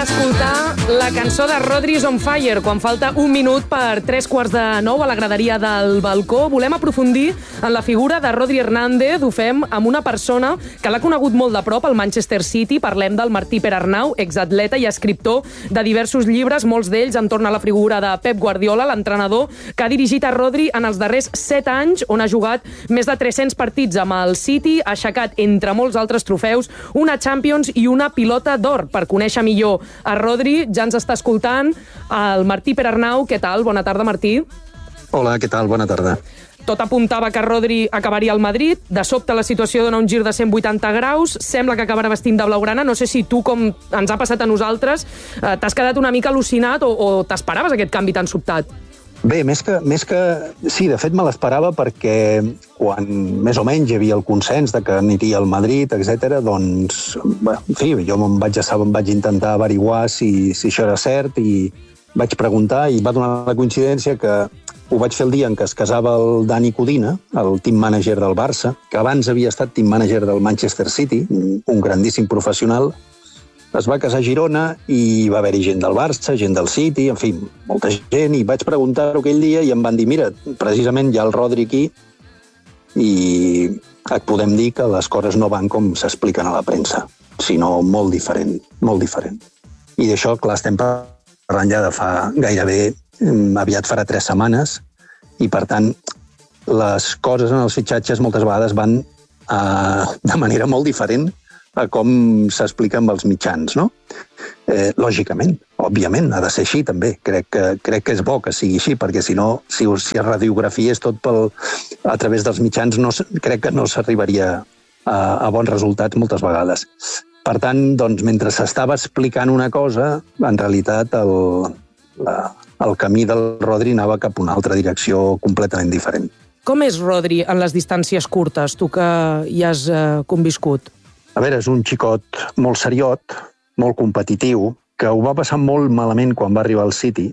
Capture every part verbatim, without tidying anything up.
d'escoltar la cançó de Rodri is on fire, quan falta un minut per tres quarts de nou a la graderia del balcó. Volem aprofundir en la figura de Rodri Hernández. Ho fem amb una persona que l'ha conegut molt de prop al Manchester City. Parlem del Martí Perarnau, exatleta i escriptor de diversos llibres, molts d'ells entorn a la figura de Pep Guardiola, l'entrenador que ha dirigit a Rodri en els darrers set anys, on ha jugat més de tres-cents partits amb el City, ha aixecat, entre molts altres trofeus, una Champions i una pilota d'or. Per conèixer millor a Rodri, ja ens està escoltant el Martí Perarnau. Què tal? Bona tarda, Martí. Hola, què tal? Bona tarda. Tot apuntava que Rodri acabaria al Madrid. De sobte la situació dona un gir de cent vuitanta graus. Sembla que acabarà vestint de blaugrana. No sé si tu, com ens ha passat a nosaltres, eh, t'has quedat una mica al·lucinat o, o t'esperaves aquest canvi tan sobtat? Bé, més que, més que... Sí, de fet me l'esperava perquè quan més o menys hi havia el consens de que aniria al Madrid, etcètera, doncs, bé, en fi, jo me'n vaig, em vaig intentar averiguar si, si això era cert i vaig preguntar i va donar la coincidència que ho vaig fer el dia en què es casava el Dani Codina, el team manager del Barça, que abans havia estat team manager del Manchester City, un grandíssim professional. Es va casar a Girona i va haver-hi gent del Barça, gent del City, en fi, molta gent, i vaig preguntar-ho aquell dia i em van dir, mira, precisament hi ha el Rodri aquí i et podem dir que les coses no van com s'expliquen a la premsa, sinó molt diferent, molt diferent. I d'això, clar, estem parlant ja de fa gairebé, aviat farà tres setmanes, i per tant, les coses en els fitxatges moltes vegades van eh, de manera molt diferent a com s'explica amb els mitjans, no? Eh, lògicament, òbviament, ha de ser així també. Crec que, crec que és bo que sigui així, perquè si no, si, si es radiografiés tot pel, a través dels mitjans, no, crec que no s'arribaria a, a bons resultats moltes vegades. Per tant, doncs, mentre s'estava explicant una cosa, en realitat el, la, el camí del Rodri anava cap a una altra direcció completament diferent. Com és Rodri en les distàncies curtes, tu que hi has eh, conviscut? A veure, és un xicot molt seriot, molt competitiu, que ho va passar molt malament quan va arribar al City,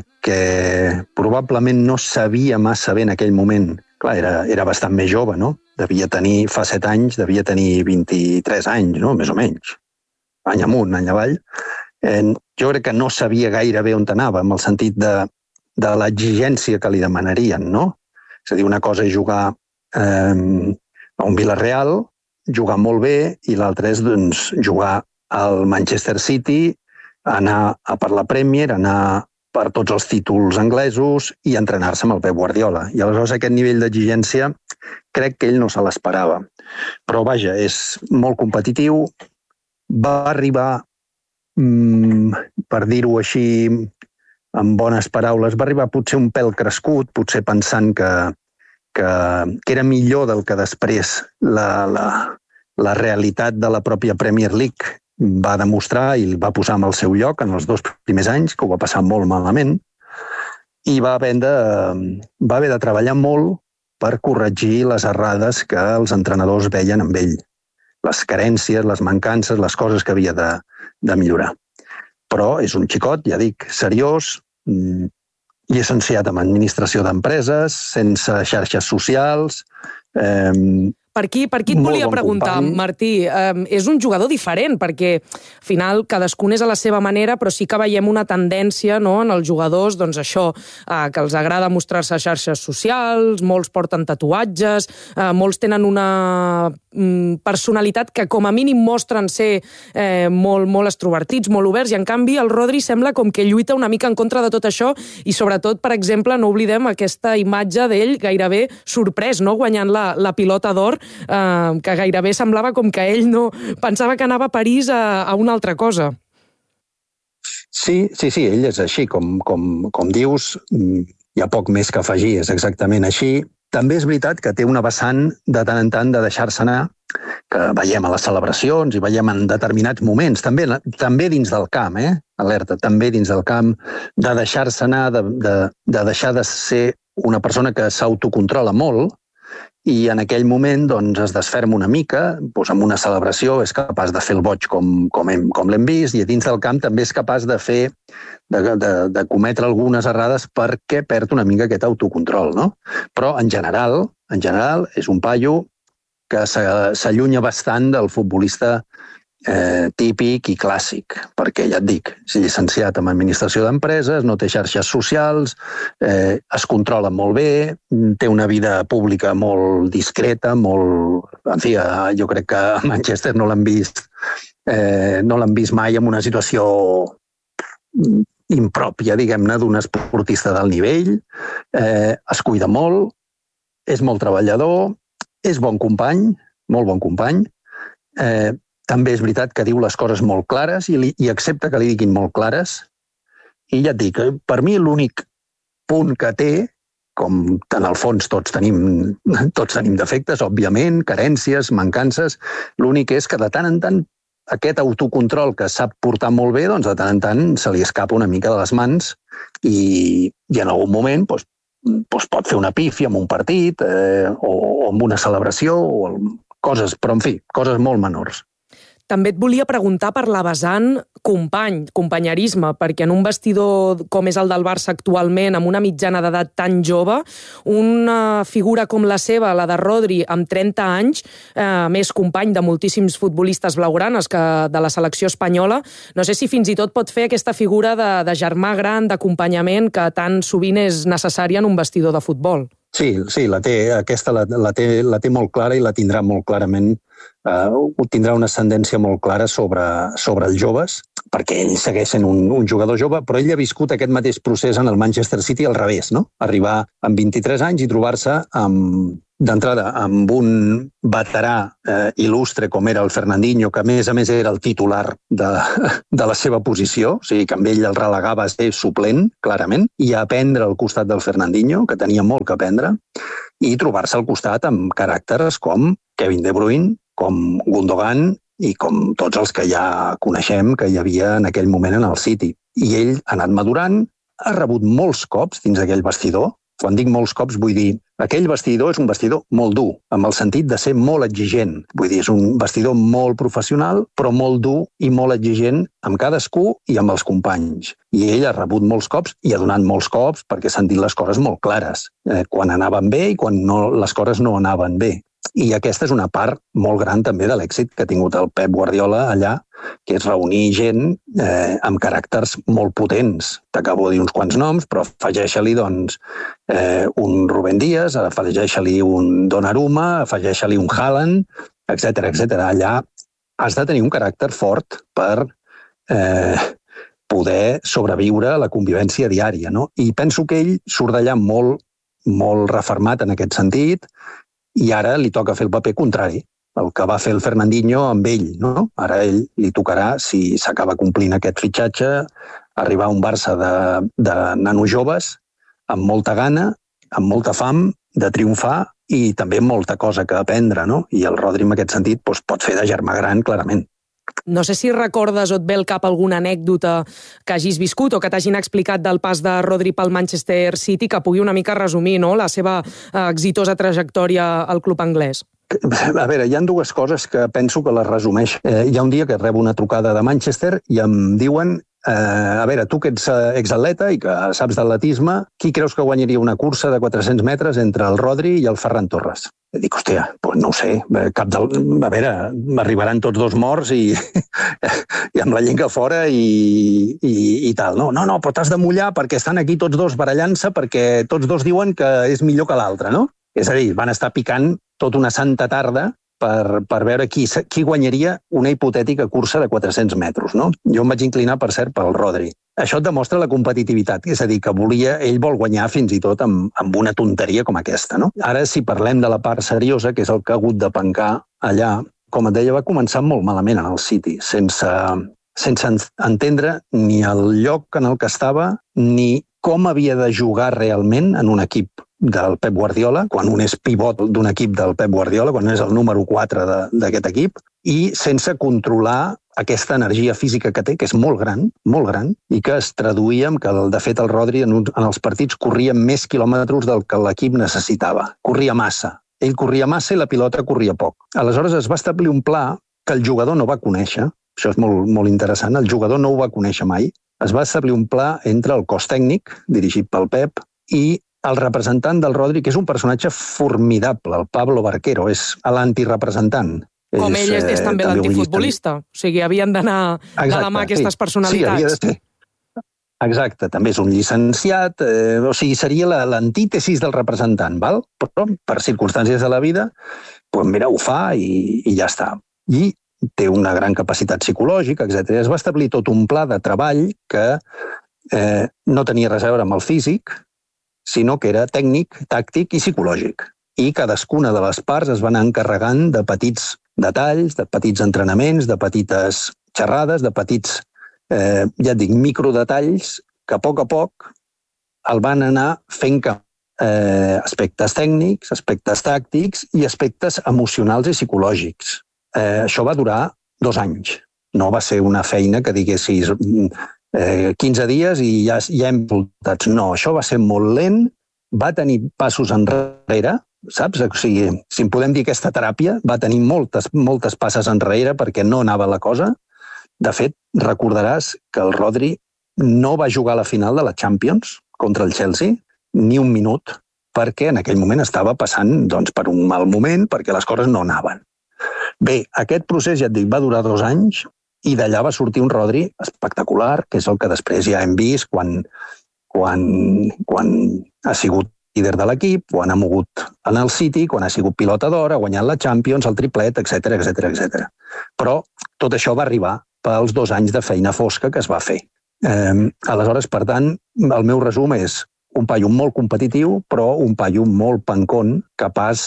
perquè probablement no sabia massa bé en aquell moment. Clar, era, era bastant més jove, no? Devia tenir, fa set anys, devia tenir vint-i-tres anys, no? Més o menys. Any amunt, any avall. Eh, jo crec que no sabia gaire bé on anava, en el sentit de, de l'exigència que li demanarien, no? És a dir, una cosa és jugar eh, a un Villarreal, jugar molt bé, i l'altre és doncs, jugar al Manchester City, anar a per la Premier, anar per tots els títols anglesos i entrenar-se amb el Pep Guardiola. I aleshores aquest nivell d'exigència crec que ell no se l'esperava. Però vaja, és molt competitiu, va arribar, mmm, per dir-ho així, amb bones paraules, va arribar potser un pèl crescut, potser pensant que Que, que era millor del que després la, la, la realitat de la pròpia Premier League va demostrar i el va posar en el seu lloc en els dos primers anys, que ho va passar molt malament, i va haver de, va haver de treballar molt per corregir les errades que els entrenadors veien amb ell, les carències, les mancances, les coses que havia de, de millorar. Però és un xicot, ja dic, seriós, llicenciat en administració d'empreses, sense xarxes socials. Eh, per aquí, per aquí et volia bon preguntar, company. Martí, eh, és un jugador diferent, perquè al final cadascun és a la seva manera, però sí que veiem una tendència, no, en els jugadors, doncs això, eh, que els agrada mostrar-se a xarxes socials, molts porten tatuatges, eh, molts tenen una mm, personalitat que com a mínim mostren ser eh, molt, molt extrovertits, molt oberts, i en canvi el Rodri sembla com que lluita una mica en contra de tot això, i sobretot, per exemple, no oblidem aquesta imatge d'ell gairebé sorprès, no?, guanyant la, la pilota d'or, eh, que gairebé semblava com que ell no pensava que anava a París a, a una altra cosa. Sí, sí, sí, ell és així, com, com, com dius, hi ha poc més que afegir, és exactament així. També és veritat que té una vessant de tant en tant de deixar-se anar, que veiem a les celebracions i veiem en determinats moments, també, també dins del camp, eh? Alerta, també dins del camp, de deixar-se anar, de, de, de deixar de ser una persona que s'autocontrola molt, i en aquell moment doncs, es desferma una mica, doncs, amb una celebració és capaç de fer el boig com, com, hem, com l'hem vist, i a dins del camp també és capaç de fer, de, de, de cometre algunes errades perquè perd una mica aquest autocontrol, no? Però en general, en general és un paio que s'allunya bastant del futbolista eh, típic i clàssic, perquè ja et dic, és llicenciat en administració d'empreses, no té xarxes socials, eh, es controla molt bé, té una vida pública molt discreta, molt... En fi, jo crec que a Manchester no l'han vist, eh, no l'han vist mai en una situació impròpia, diguem-ne, d'un esportista d'alt nivell, eh, es cuida molt, és molt treballador, és bon company, molt bon company, eh, també és veritat que diu les coses molt clares i, li, i accepta que li diguin molt clares. I ja et dic, per mi l'únic punt que té, com en el fons tots tenim, tots tenim defectes, òbviament, carències, mancances, l'únic és que de tant en tant aquest autocontrol que sap portar molt bé, doncs de tant en tant se li escapa una mica de les mans i, i en algun moment doncs, doncs pot fer una pífia en un partit eh, o, o en una celebració, o coses, però en fi, coses molt menors. També et volia preguntar per la vessant company, companyerisme, perquè en un vestidor com és el del Barça actualment, amb una mitjana d'edat tan jove, una figura com la seva, la de Rodri, amb trenta anys, eh, més company de moltíssims futbolistes blaugranes que de la selecció espanyola, no sé si fins i tot pot fer aquesta figura de, de germà gran, d'acompanyament, que tan sovint és necessària en un vestidor de futbol. Sí, sí, la té, aquesta la, la, té, la té molt clara i la tindrà molt clarament. Uh, tindrà una ascendència molt clara sobre, sobre els joves, perquè ell segueix sent un, un jugador jove, però ell ha viscut aquest mateix procés en el Manchester City al revés, no? Arribar amb vint-i-tres anys i trobar-se amb, d'entrada amb un veterà eh, il·lustre com era el Fernandinho, que a més a més era el titular de, de la seva posició, o sigui que amb ell el relegava a ser suplent, clarament, i a aprendre al costat del Fernandinho, que tenia molt que aprendre, i trobar-se al costat amb caràcters com Kevin De Bruyne, com Gundogan i com tots els que ja coneixem que hi havia en aquell moment en el City. I ell ha anat madurant, ha rebut molts cops dins d'aquell vestidor. Quan dic molts cops vull dir aquell vestidor és un vestidor molt dur, amb el sentit de ser molt exigent. Vull dir, és un vestidor molt professional, però molt dur i molt exigent amb cadascú i amb els companys. I ell ha rebut molts cops i ha donat molts cops perquè s'han dit les coses molt clares, eh, quan anaven bé i quan no, les coses no anaven bé. I aquesta és una part molt gran també de l'èxit que ha tingut el Pep Guardiola allà, que és reunir gent eh, amb caràcters molt potents. T'acabo de dir uns quants noms, però afegeix-li doncs, eh, un Rubén Díaz, afegeix-li un Donnarumma, afegeix-li un Haaland, etcètera, etcètera. Allà has de tenir un caràcter fort per eh, poder sobreviure a la convivència diària, no? I penso que ell surt d'allà molt, molt refermat en aquest sentit, i ara li toca fer el paper contrari, el que va fer el Fernandinho amb ell, no? Ara ell li tocarà, si s'acaba complint aquest fitxatge, arribar a un Barça de, de nanos joves, amb molta gana, amb molta fam de triomfar i també molta cosa que aprendre, no? I el Rodri, en aquest sentit, doncs, pot fer de germà gran, clarament. No sé si recordes o et ve al cap alguna anècdota que hagis viscut o que t'hagin explicat del pas de Rodri pel Manchester City que pugui una mica resumir, no?, la seva eh, exitosa trajectòria al club anglès. A veure, hi ha dues coses que penso que les resumeix. Eh, hi ha un dia que rebo una trucada de Manchester i em diuen eh, a veure, tu que ets exatleta i que saps d'atletisme, qui creus que guanyaria una cursa de quatre-cents metres entre el Rodri i el Ferran Torres? Dic, hòstia, doncs no ho sé, cap del... a veure, m'arribaran tots dos morts i, i amb la llengua fora i, i, i tal. No, no, no, però t'has de mullar perquè estan aquí tots dos barallant-se perquè tots dos diuen que és millor que l'altre, no? És a dir, van estar picant tota una santa tarda per, per veure qui, qui guanyaria una hipotètica cursa de quatre-cents metres, no? Jo em vaig inclinar, per cert, pel Rodri. Això et demostra la competitivitat, és a dir, que volia, ell vol guanyar fins i tot amb, amb una tonteria com aquesta, no? Ara, si parlem de la part seriosa, que és el que ha hagut de pencar allà, com et deia, va començar molt malament en el City, sense, sense entendre ni el lloc en el que estava, ni com havia de jugar realment en un equip del Pep Guardiola, quan un és pivot d'un equip del Pep Guardiola, quan és el número quatre d'aquest equip, i sense controlar aquesta energia física que té, que és molt gran, molt gran, i que es traduïa en que, de fet, el Rodri en, un, en els partits corria més quilòmetres del que l'equip necessitava. Corria massa. Ell corria massa i la pilota corria poc. Aleshores es va establir un pla que el jugador no va conèixer. Això és molt, molt interessant. El jugador no ho va conèixer mai. Es va establir un pla entre el cos tècnic, dirigit pel Pep, i el representant del Rodri, que és un personatge formidable, el Pablo Barquero, és l'antirepresentant, Com ell és, és també l'antifutbolista. O sigui, havien d'anar de la mà aquestes personalitats. Sí, havia de ser. Exacte, també és un llicenciat, eh, o sigui, seria l'antítesis del representant, val? Però per circumstàncies de la vida, doncs mira, ho fa i, i ja està. I té una gran capacitat psicològica, etcètera. Es va establir tot un pla de treball que eh, no tenia res a veure amb el físic, sinó que era tècnic, tàctic i psicològic. I cadascuna de les parts es van anar encarregant de petits detalls, de petits entrenaments, de petites xerrades, de petits Eh, ja et dic, microdetalls que a poc a poc el van anar fent eh, aspectes tècnics, aspectes tàctics i aspectes emocionals i psicològics. Eh, això va durar dos anys. No va ser una feina que diguessis eh, quinze dies i ja, ja hem resultats. No, això va ser molt lent, va tenir passos enrere, saps? O sigui, si en podem dir aquesta teràpia, va tenir moltes, moltes passes enrere perquè no anava la cosa. De fet, recordaràs que el Rodri no va jugar a la final de la Champions contra el Chelsea ni un minut, perquè en aquell moment estava passant doncs, per un mal moment, perquè les coses no anaven. Bé, aquest procés, ja et dic, va durar dos anys i d'allà va sortir un Rodri espectacular, que és el que després ja hem vist quan, quan, quan ha sigut líder de l'equip, quan ha mogut en el City, quan ha sigut pilota d'or, ha guanyat la Champions, el triplet, etcètera, etcètera, etcètera. Però tot això va arribar pels dos anys de feina fosca que es va fer. Eh, aleshores, per tant, el meu resum és un paio molt competitiu, però un paio molt pancón, capaç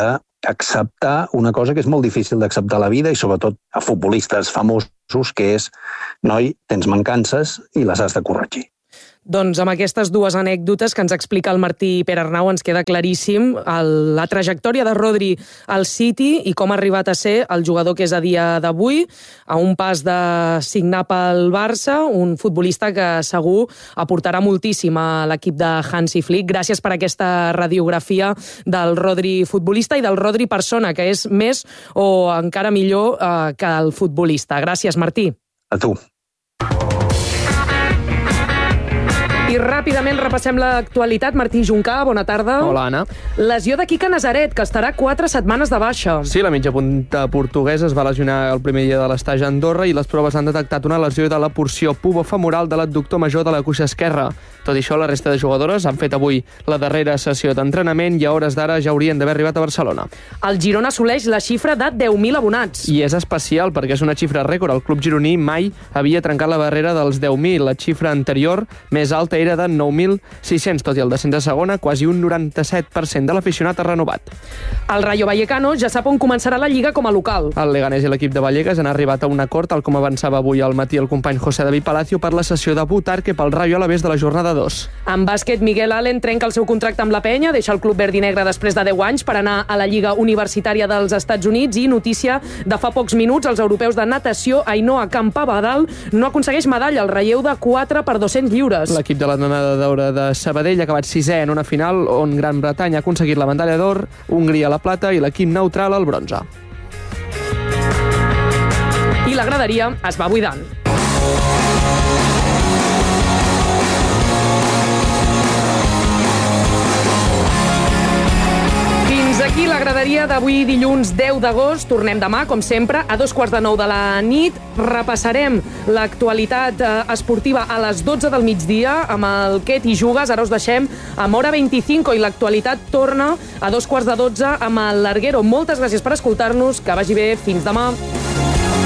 d'acceptar una cosa que és molt difícil d'acceptar a la vida i sobretot a futbolistes famosos, que és, noi, tens mancances i les has de corregir. Doncs amb aquestes dues anècdotes que ens explica el Martí Perarnau ens queda claríssim el, la trajectòria de Rodri al City i com ha arribat a ser el jugador que és a dia d'avui, a un pas de signar pel Barça, un futbolista que segur aportarà moltíssim a l'equip de Hansi Flick. Gràcies per aquesta radiografia del Rodri futbolista i del Rodri persona, que és més o encara millor eh, que el futbolista. Gràcies, Martí. A tu. I ràpidament repassem l'actualitat. Martí Juncà, bona tarda. Hola, Anna. Lesió de Quique Nazaret, que estarà quatre setmanes de baixa. Sí, la mitja punta portuguesa es va lesionar el primer dia de l'estatge a Andorra i les proves han detectat una lesió de la porció pubofemoral de l'adductor major de la cuixa esquerra. Tot i això, la resta de jugadores han fet avui la darrera sessió d'entrenament i a hores d'ara ja haurien d'haver arribat a Barcelona. El Girona assoleix la xifra de deu mil abonats. I és especial perquè és una xifra rècord. El club gironí mai havia trencat la barrera dels deu mil. La xifra anterior més alta era de nou mil sis-cents, tot i el descens de segona, quasi un noranta-set per cent de l'aficionat ha renovat. El Rayo Vallecano ja sap on començarà la Lliga com a local. El Leganés i l'equip de Vallecas han arribat a un acord, tal com avançava avui al matí el company José David Palacio, per la sessió de Butarque pel Rayo Alavés de la jornada dos. En bàsquet, Miguel Allen trenca el seu contracte amb la Penya, deixa el club verd i negre després de deu anys per anar a la Lliga Universitària dels Estats Units i notícia de fa pocs minuts, els europeus de natació Ainhoa Campabadal no aconsegueix medalla al relleu de quatre per dos-cents lliures. L'equip de la donada d'or de Sabadell ha acabat sisè en una final on Gran Bretanya ha aconseguit la medalla d'or, Hongria la plata i l'equip neutral el bronze. I la graderia es va buidant. Aquí la graderia d'avui dilluns deu d'agost. Tornem demà, com sempre, a dos quarts de nou de la nit. Repassarem l'actualitat eh, esportiva a les dotze del migdia amb el Què t'hi jugues. Ara us deixem amb Hora vint-i-cinc i l'actualitat torna a dos quarts de dotze amb el Larguero. Moltes gràcies per escoltar-nos. Que vagi bé. Fins demà.